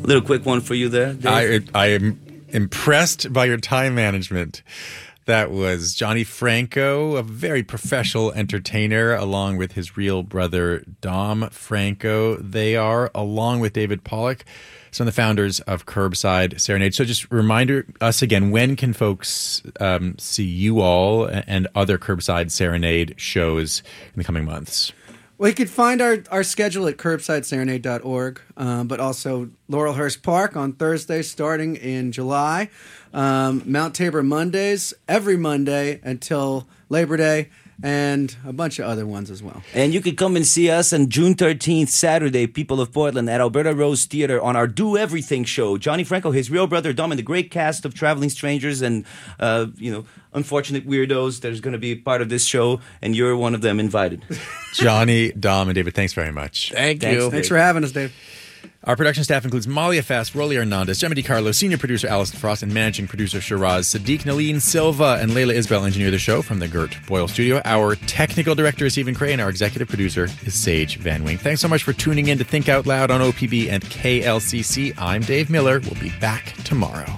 little quick one for you there, Dave. I am impressed by your time management. That was Johnny Franco, a very professional entertainer, along with his real brother, Dom Franco. They are, along with David Pollock, some of the founders of Curbside Serenade. So just remind us again, when can folks see you all and other Curbside Serenade shows in the coming months? Well, you could find our schedule at curbsideserenade.org, but also Laurelhurst Park on Thursday starting in July. Mount Tabor Mondays, every Monday until Labor Day, and a bunch of other ones as well. And you can come and see us on June 13th, Saturday, people of Portland, at Alberta Rose Theatre on our Do Everything show. Johnny Franco, his real brother Dom, and the great cast of Traveling Strangers and, unfortunate weirdos that is going to be part of this show, and you're one of them invited. Johnny, Dom, and David, thanks very much. Thanks, you. Thanks for having us, Dave. Our production staff includes Malia Fast, Rolly Hernandez, Gemma DiCarlo, senior producer Allison Frost, and managing producer Shiraz Sadiq, Naleen Silva, and Layla Isbell engineer the show from the Gert Boyle studio. Our technical director is Stephen Cray, and our executive producer is Sage Van Wing. Thanks so much for tuning in to Think Out Loud on OPB and KLCC. I'm Dave Miller. We'll be back tomorrow.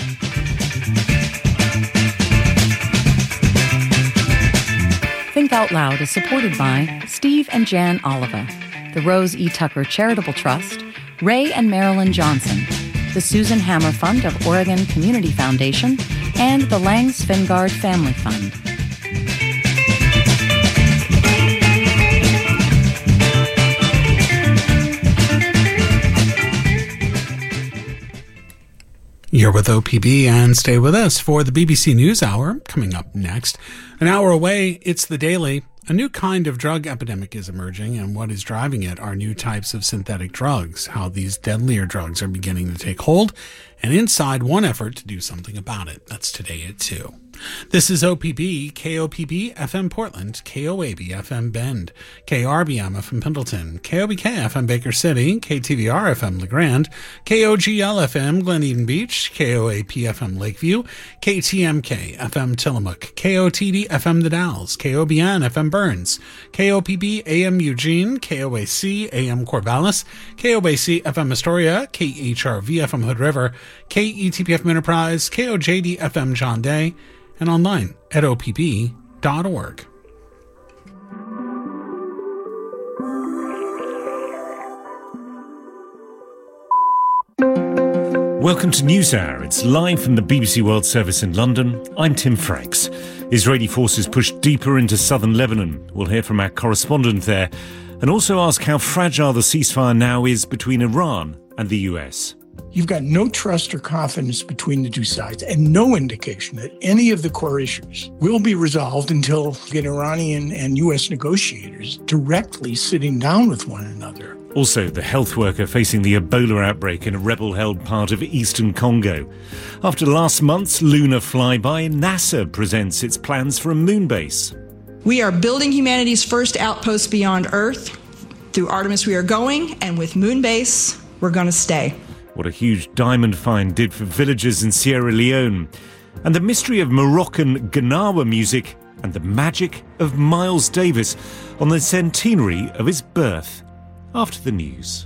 Think Out Loud is supported by Steve and Jan Oliva, the Rose E. Tucker Charitable Trust, Ray and Marilyn Johnson, the Susan Hammer Fund of Oregon Community Foundation, and the Lang Svengard Family Fund. You're with OPB, and stay with us for the BBC NewsHour. Coming up next, an hour away, it's The Daily. A new kind of drug epidemic is emerging, and what is driving it are new types of synthetic drugs, how these deadlier drugs are beginning to take hold, and inside one effort to do something about it. That's today at 2. This is OPB, KOPB FM Portland, KOAB FM Bend, KRBM FM Pendleton, KOBK FM Baker City, KTVR FM LeGrand, KOGL FM Glen Eden Beach, KOAP FM Lakeview, KTMK FM Tillamook, KOTD FM The Dalles, KOBN FM Burns, KOPB AM Eugene, KOAC AM Corvallis, KOAC FM Astoria, KHRV FM Hood River, KETP FM Enterprise, KOJD FM John Day, and online at opb.org. Welcome to NewsHour. It's live from the BBC World Service in London. I'm Tim Franks. Israeli forces push deeper into southern Lebanon. We'll hear from our correspondent there and also ask how fragile the ceasefire now is between Iran and the US. You've got no trust or confidence between the two sides and no indication that any of the core issues will be resolved until you get Iranian and U.S. negotiators directly sitting down with one another. Also, the health worker facing the Ebola outbreak in a rebel-held part of eastern Congo. After last month's lunar flyby, NASA presents its plans for a moon base. We are building humanity's first outpost beyond Earth. Through Artemis we are going, and with Moonbase, we're going to stay. What a huge diamond find did for villagers in Sierra Leone. And the mystery of Moroccan Gnawa music and the magic of Miles Davis on the centenary of his birth. After the news.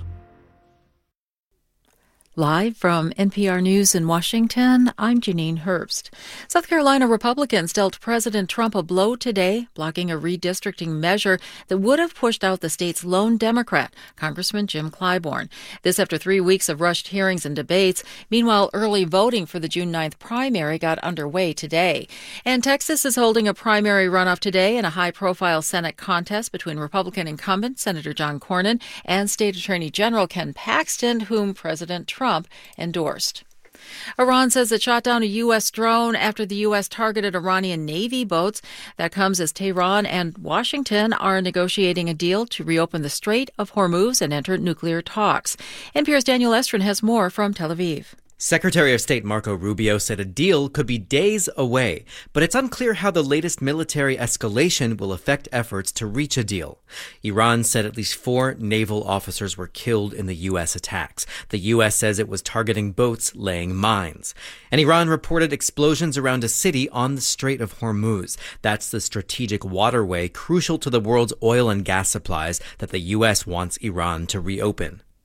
Live from NPR News in Washington, I'm Janine Herbst. South Carolina Republicans dealt President Trump a blow today, blocking a redistricting measure that would have pushed out the state's lone Democrat, Congressman Jim Clyburn. This after 3 weeks of rushed hearings and debates. Meanwhile, early voting for the June 9th primary got underway today. And Texas is holding a primary runoff today in a high-profile Senate contest between Republican incumbent Senator John Cornyn and State Attorney General Ken Paxton, whom President Trump endorsed. Iran says it shot down a U.S. drone after the U.S. targeted Iranian Navy boats. That comes as Tehran and Washington are negotiating a deal to reopen the Strait of Hormuz and enter nuclear talks. NPR's Daniel Estrin has more from Tel Aviv. Secretary of State Marco Rubio said a deal could be days away, but it's unclear how the latest military escalation will affect efforts to reach a deal. Iran said at least 4 naval officers were killed in the U.S. attacks. The U.S. says it was targeting boats laying mines. And Iran reported explosions around a city on the Strait of Hormuz. That's the strategic waterway crucial to the world's oil and gas supplies that the U.S. wants Iran to reopen.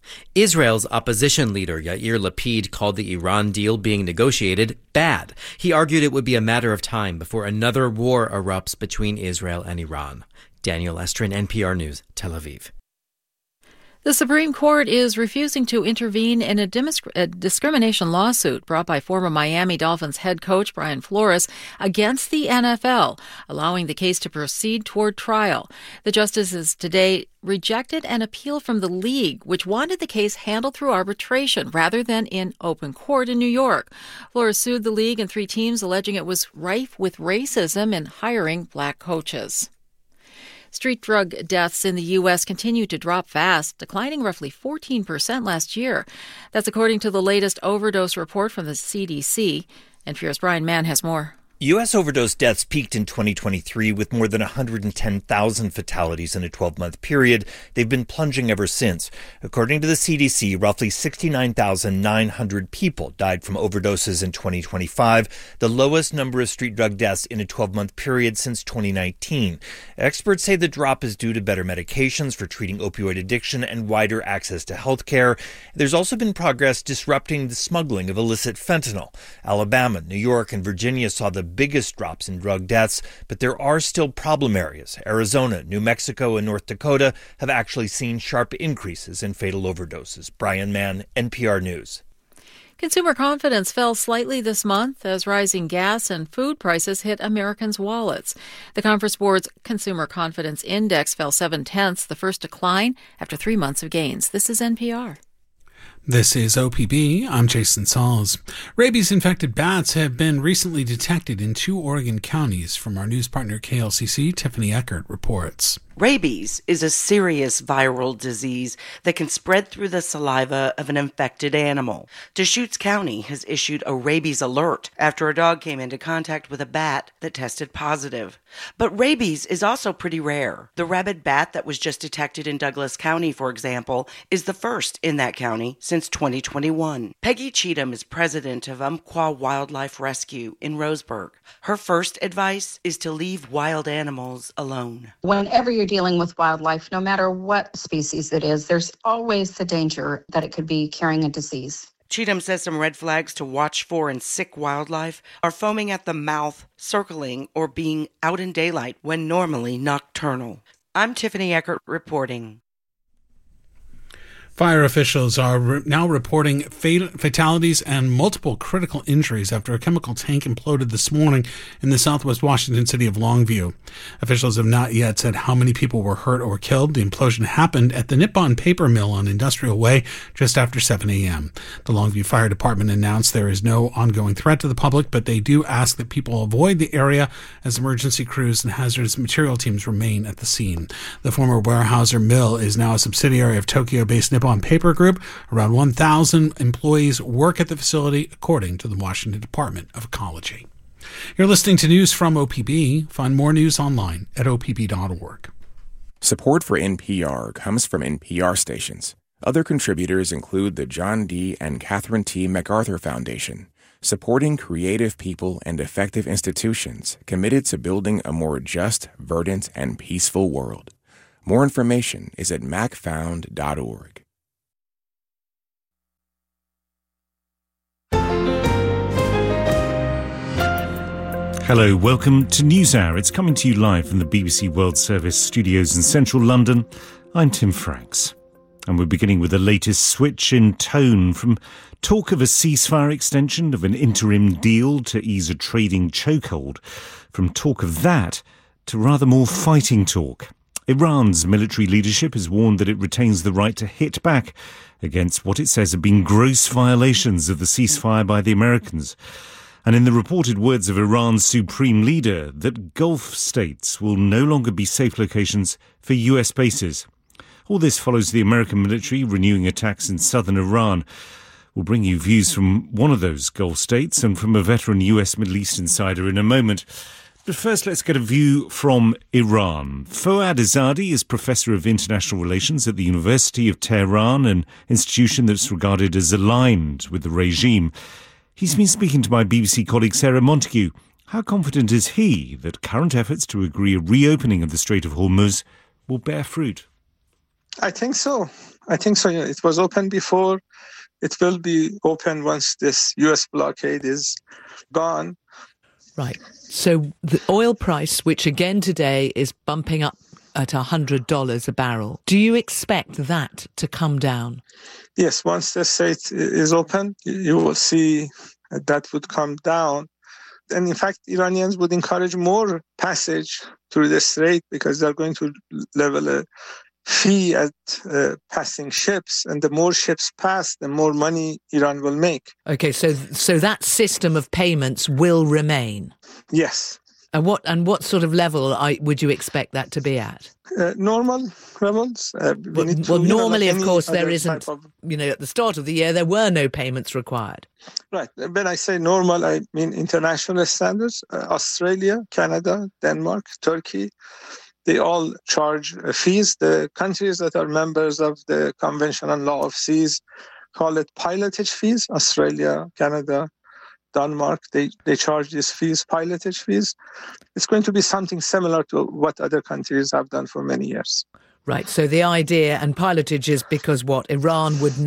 Israel's opposition leader Yair Lapid called the Iran deal being negotiated bad. He argued it would be a matter of time before another war erupts between Israel and Iran. Daniel Estrin, NPR News, Tel Aviv. The Supreme Court is refusing to intervene in a discrimination lawsuit brought by former Miami Dolphins head coach Brian Flores against the NFL, allowing the case to proceed toward trial. The justices today rejected an appeal from the league, which wanted the case handled through arbitration rather than in open court in New York. Flores sued the league and 3 teams, alleging it was rife with racism in hiring black coaches. Street drug deaths in the U.S. continue to drop fast, declining roughly 14% last year. That's according to the latest overdose report from the CDC. NPR's Brian Mann has more. U.S. overdose deaths peaked in 2023 with more than 110,000 fatalities in a 12-month period. They've been plunging ever since. According to the CDC, roughly 69,900 people died from overdoses in 2025, the lowest number of street drug deaths in a 12-month period since 2019. Experts say the drop is due to better medications for treating opioid addiction and wider access to health care. There's also been progress disrupting the smuggling of illicit fentanyl. Alabama, New York, and Virginia saw the biggest drops in drug deaths, but there are still problem areas. Arizona, New Mexico, and North Dakota have actually seen sharp increases in fatal overdoses. Brian Mann, NPR News. Consumer confidence fell slightly this month as rising gas and food prices hit Americans' wallets. The Conference Board's Consumer Confidence Index fell 0.7, the first decline after 3 months of gains. This is NPR. This is OPB. I'm Jason Sauls. Rabies-infected bats have been recently detected in 2 Oregon counties. From our news partner KLCC, Tiffany Eckert reports. Rabies is a serious viral disease that can spread through the saliva of an infected animal. Deschutes County has issued a rabies alert after a dog came into contact with a bat that tested positive. But rabies is also pretty rare. The rabid bat that was just detected in Douglas County, for example, is the first in that county since 2021. Peggy Cheatham is president of Umpqua Wildlife Rescue in Roseburg. Her first advice is to leave wild animals alone. Whenever you're dealing with wildlife, no matter what species it is, there's always the danger that it could be carrying a disease. Cheatham says some red flags to watch for in sick wildlife are foaming at the mouth, circling, or being out in daylight when normally nocturnal. I'm Tiffany Eckert reporting. Fire officials are now reporting fatalities and multiple critical injuries after a chemical tank imploded this morning in the southwest Washington city of Longview. Officials have not yet said how many people were hurt or killed. The implosion happened at the Nippon Paper Mill on Industrial Way just after 7 a.m. The Longview Fire Department announced there is no ongoing threat to the public, but they do ask that people avoid the area as emergency crews and hazardous material teams remain at the scene. The former Weyerhaeuser Mill is now a subsidiary of Tokyo-based Nippon Paper Group. Around 1,000 employees work at the facility, according to the Washington Department of Ecology. You're listening to news from OPB. Find more news online at opb.org. Support for NPR comes from NPR stations. Other contributors include the John D. and Catherine T. MacArthur Foundation, supporting creative people and effective institutions committed to building a more just, verdant, and peaceful world. More information is at macfound.org. Hello, welcome to NewsHour. It's coming to you live from the BBC World Service studios in central London. I'm Tim Franks. And we're beginning with the latest switch in tone from talk of a ceasefire extension of an interim deal to ease a trading chokehold, from talk of that to rather more fighting talk. Iran's military leadership has warned that it retains the right to hit back against what it says have been gross violations of the ceasefire by the Americans. And in the reported words of Iran's supreme leader, that Gulf states will no longer be safe locations for US bases. All this follows the American military renewing attacks in southern Iran. We'll bring you views from one of those Gulf states and from a veteran US Middle East insider in a moment. But first, let's get a view from Iran. Fouad Azadi is Professor of International Relations at the University of Tehran, an institution that's regarded as aligned with the regime. He's been speaking to my BBC colleague Sarah Montague. How confident is he that current efforts to agree a reopening of the Strait of Hormuz will bear fruit? I think so. I think so. Yeah. It was open before. It will be open once this U.S. blockade is gone. Right. So the oil price, which again today is bumping up at $100 a barrel, do you expect that to come down? Yes, once the strait is open, you will see that would come down. And in fact, Iranians would encourage more passage through the strait because they're going to level a fee at passing ships. And the more ships pass, the more money Iran will make. Okay, so that system of payments will remain? Yes. And what sort of level would you expect that to be at? Normal levels. Normally, of course, there isn't. At the start of the year, there were no payments required. Right. When I say normal, I mean international standards. Australia, Canada, Denmark, Turkey, they all charge fees. The countries that are members of the Convention on Law of Seas call it pilotage fees. Australia, Canada, Denmark, they charge these fees, pilotage fees. It's going to be something similar to what other countries have done for many years. Right. So the idea, and pilotage is because Iran would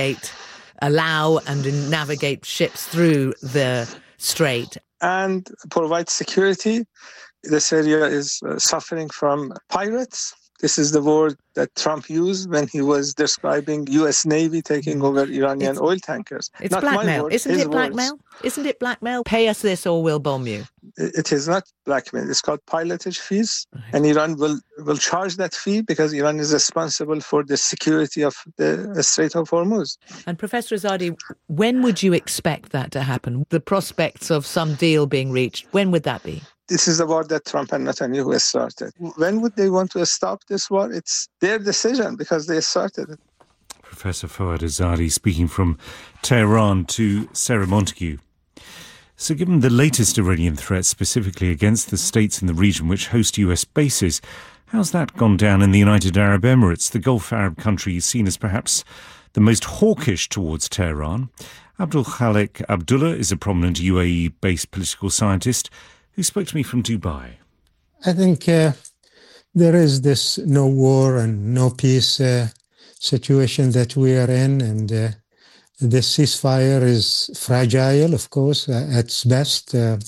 allow and navigate ships through the strait. And provide security. This area is suffering from pirates. This is the word that Trump used when he was describing U.S. Navy taking over Iranian oil tankers. It's not blackmail. Word, Isn't it blackmail? Isn't it blackmail? Pay us this or we'll bomb you. It is not blackmail. It's called pilotage fees. Right. And Iran will charge that fee because Iran is responsible for the security of the Strait of Hormuz. And Professor Azadi, when would you expect that to happen? The prospects of some deal being reached, when would that be? This is the war that Trump and Netanyahu has started. When would they want to stop this war? It's their decision because they started it. Professor Fouad Azadi speaking from Tehran to Sarah Montague. So given the latest Iranian threats specifically against the states in the region which host US bases, how's that gone down in the United Arab Emirates, the Gulf Arab country seen as perhaps the most hawkish towards Tehran? Abdul Khalik Abdullah is a prominent UAE-based political scientist who spoke to me from Dubai. I think there is this no war and no peace situation that we are in, and this ceasefire is fragile, of course, at its best.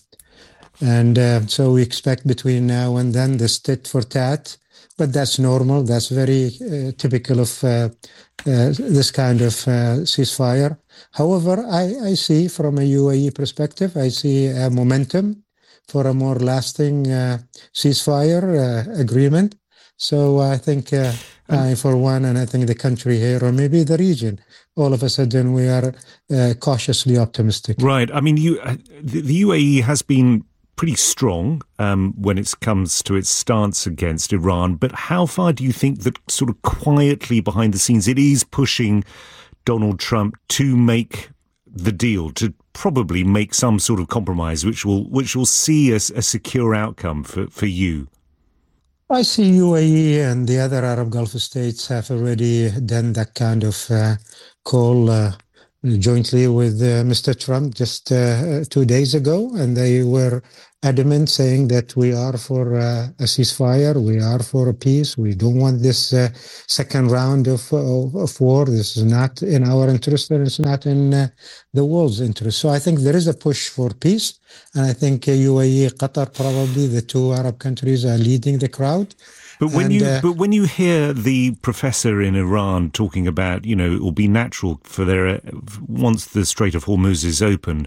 So we expect between now and then this tit for tat, but that's normal. That's very typical of this kind of ceasefire. However, I see from a UAE perspective, I see a momentum for a more lasting ceasefire agreement. So I think I, for one, and I think the country here, or maybe the region, all of a sudden we are cautiously optimistic. Right. I mean, the UAE has been pretty strong when it comes to its stance against Iran, but how far do you think that sort of quietly behind the scenes it is pushing Donald Trump to make the deal, to probably make some sort of compromise which will see a secure outcome for you? I see UAE and the other Arab Gulf states have already done that kind of call jointly with Mr. Trump just 2 days ago, and they were adamant saying that we are for a ceasefire, we are for a peace, we don't want this second round of war. This is not in our interest, and it's not in the world's interest. So I think there is a push for peace, and I think UAE, Qatar, probably the two Arab countries are leading the crowd. But when you hear the professor in Iran talking about, it will be natural for once the Strait of Hormuz is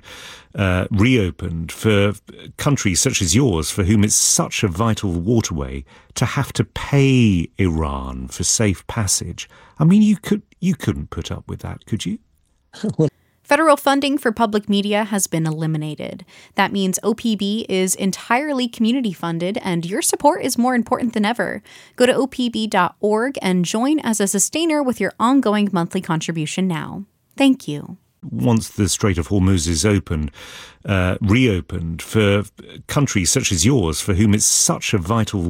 reopened, for countries such as yours, for whom it's such a vital waterway, to have to pay Iran for safe passage. I mean, you couldn't put up with that, could you? Federal funding for public media has been eliminated. That means OPB is entirely community funded, and your support is more important than ever. Go to opb.org and join as a sustainer with your ongoing monthly contribution now. Thank you. Once the Strait of Hormuz is reopened, for countries such as yours, for whom it's such a vital